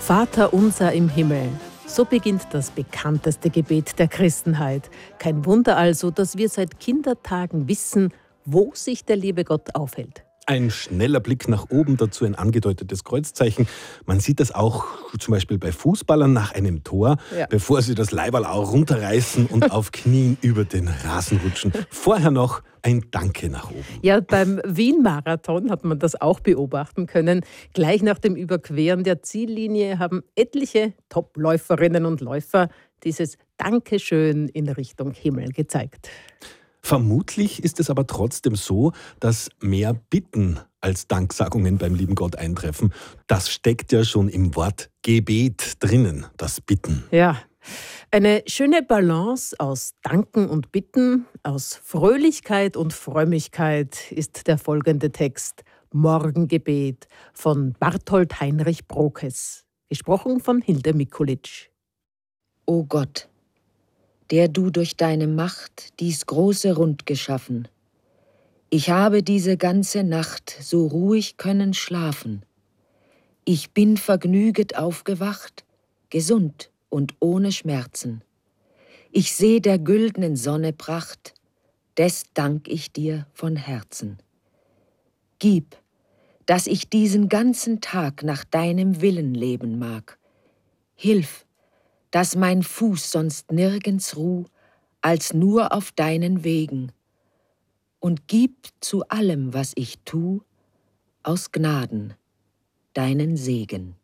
Vater unser im Himmel. So beginnt das bekannteste Gebet der Christenheit. Kein Wunder also, dass wir seit Kindertagen wissen, wo sich der liebe Gott aufhält. Ein schneller Blick nach oben, dazu ein angedeutetes Kreuzzeichen. Man sieht das auch zum Beispiel bei Fußballern nach einem Tor, bevor sie das Leiberl auch runterreißen und auf Knien über den Rasen rutschen. Vorher noch ein Danke nach oben. Ja, beim Wien-Marathon hat man das auch beobachten können. Gleich nach dem Überqueren der Ziellinie haben etliche Top-Läuferinnen und Läufer dieses Dankeschön in Richtung Himmel gezeigt. Vermutlich ist es aber trotzdem so, dass mehr Bitten als Danksagungen beim lieben Gott eintreffen. Das steckt ja schon im Wort Gebet drinnen, das Bitten. Ja, eine schöne Balance aus Danken und Bitten, aus Fröhlichkeit und Frömmigkeit ist der folgende Text Morgengebet von Barthold Heinrich Brokes, gesprochen von Hilde Mikulitsch. O Gott, der du durch deine Macht dies große Rund geschaffen. Ich habe diese ganze Nacht so ruhig können schlafen. Ich bin vergnüget aufgewacht, gesund und ohne Schmerzen. Ich seh der güldnen Sonne Pracht, des dank ich dir von Herzen. Gib, dass ich diesen ganzen Tag nach deinem Willen leben mag. Hilf, dass mein Fuß sonst nirgends ruh, als nur auf deinen Wegen. Und gib zu allem, was ich tu, aus Gnaden deinen Segen.